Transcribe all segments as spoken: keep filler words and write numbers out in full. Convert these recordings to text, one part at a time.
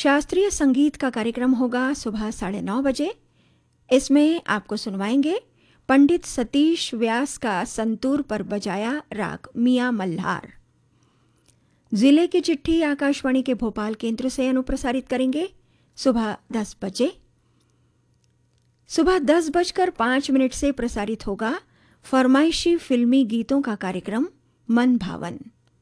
शास्त्रीय संगीत का कार्यक्रम होगा सुबह साढ़े नौ बजे। इसमें आपको सुनवाएंगे पंडित सतीश व्यास का संतूर पर बजाया राग मियां मल्हार। जिले की चिट्ठी आकाशवाणी के भोपाल केंद्र से अनुप्रसारित करेंगे सुबह दस बजे। सुबह दस बजकर पाँच मिनट से प्रसारित होगा फरमाइशी फिल्मी गीतों का कार्यक्रम मन भावन।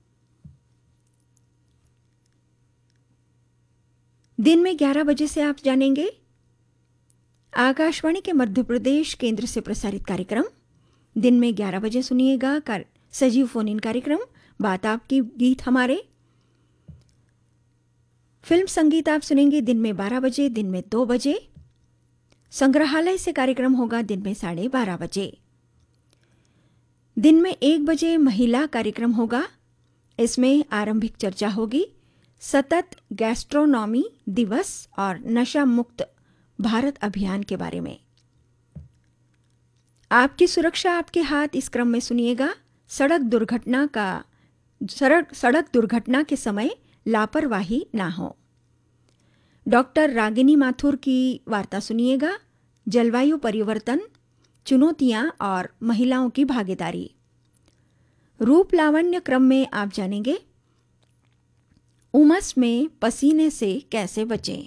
दिन में ग्यारह बजे से आप जानेंगे आकाशवाणी के मध्य प्रदेश केंद्र से प्रसारित कार्यक्रम। दिन में ग्यारह बजे सुनिएगा कर सजीव फोन इन कार्यक्रम बात आपकी गीत हमारे। फिल्म संगीत आप सुनेंगे दिन में बारह बजे, दिन में दो बजे। संग्रहालय से कार्यक्रम होगा दिन में साढ़े बारह बजे। दिन में एक बजे महिला कार्यक्रम होगा। इसमें आरंभिक चर्चा होगी सतत गैस्ट्रोनॉमी दिवस और नशा मुक्त भारत अभियान के बारे में। आपकी सुरक्षा आपके हाथ इस क्रम में सुनिएगा सड़क दुर्घटना का सड़क सड़क दुर्घटना के समय लापरवाही ना हो। डॉक्टर रागिनी माथुर की वार्ता सुनिएगा जलवायु परिवर्तन, चुनौतियां और महिलाओं की भागीदारी। रूप लावण्य क्रम में आप जानेंगे उमस में पसीने से कैसे बचें।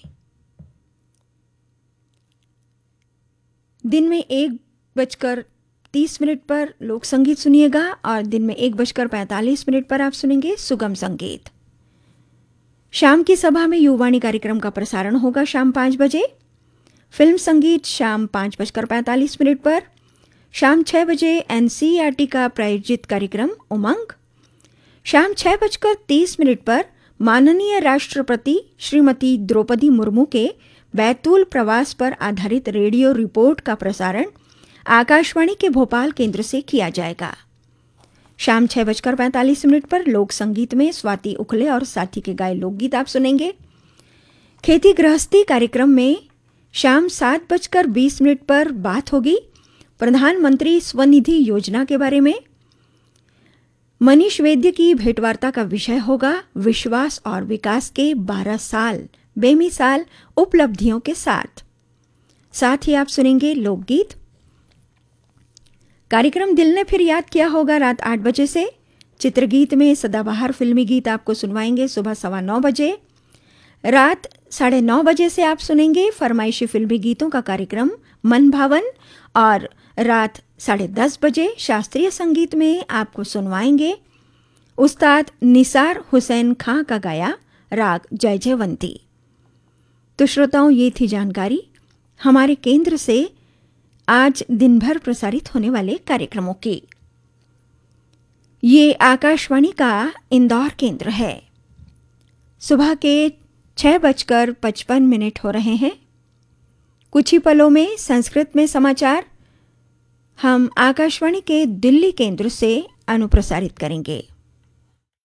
दिन में एक बजकर तीस मिनट पर लोक संगीत सुनिएगा और दिन में एक बजकर पैंतालीस मिनट पर आप सुनेंगे सुगम संगीत। शाम की सभा में युवाणी कार्यक्रम का प्रसारण होगा शाम पाँच बजे। फिल्म संगीत शाम पाँच बजकर पैंतालीस मिनट पर। शाम छः बजे एनसीईआरटी का प्रायोजित कार्यक्रम उमंग। शाम छः बजकर तीस मिनट पर माननीय राष्ट्रपति श्रीमती द्रौपदी मुर्मू के बैतूल प्रवास पर आधारित रेडियो रिपोर्ट का प्रसारण आकाशवाणी के भोपाल केंद्र से किया जाएगा। शाम छः बजकर पैंतालीस मिनट पर लोक संगीत में स्वाति उखले और साथी के गाए लोकगीत आप सुनेंगे। खेती गृहस्थी कार्यक्रम में शाम सात बजकर बीस मिनट पर बात होगी प्रधानमंत्री स्वनिधि योजना के बारे में। मनीष वैद्य की भेंटवार्ता का विषय होगा विश्वास और विकास के बारह साल बेमिसाल उपलब्धियों के साथ। साथ ही आप सुनेंगे लोकगीत। कार्यक्रम दिल ने फिर याद किया होगा रात आठ बजे से। चित्रगीत में सदाबहार फिल्मी गीत आपको सुनवाएंगे सुबह सवा नौ बजे। रात साढ़े नौ बजे से आप सुनेंगे फरमाइशी फिल्मी गीतों का कार्यक्रम मन भावन और रात साढ़े दस बजे शास्त्रीय संगीत में आपको सुनवाएंगे उस्ताद निसार हुसैन खां का गाया राग जय जयवंती। तो श्रोताओं, ये थी जानकारी हमारे केंद्र से आज दिन भर प्रसारित होने वाले कार्यक्रमों की। ये आकाशवाणी का इंदौर केंद्र है। सुबह के छह बजकर पचपन मिनट हो रहे हैं। कुछ ही पलों में संस्कृत में समाचार हम आकाशवाणी के दिल्ली केंद्र से अनुप्रसारित करेंगे।